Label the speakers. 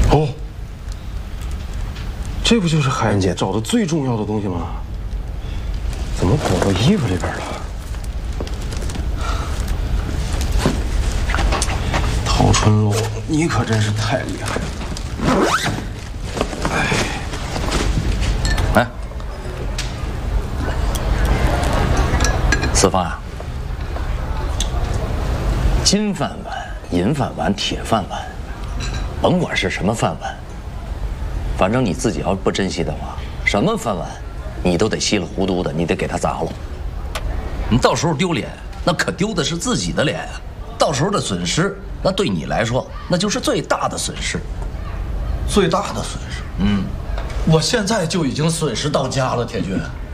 Speaker 1: 哦，这不就是海燕姐找的最重要的东西吗？怎么裹到衣服里边了？陶春露，你可真是太厉害了！
Speaker 2: 哎，四方啊，金饭碗、银饭碗、铁饭碗，甭管是什么饭碗，反正你自己要不珍惜的话，什么饭碗你都得稀里糊涂的，你得给它砸了。你到时候丢脸，那可丢的是自己的脸啊！到时候的损失，那对你来说，那就是最大的损失。
Speaker 3: 最大的损失。我现在就已经损失到家了，铁军。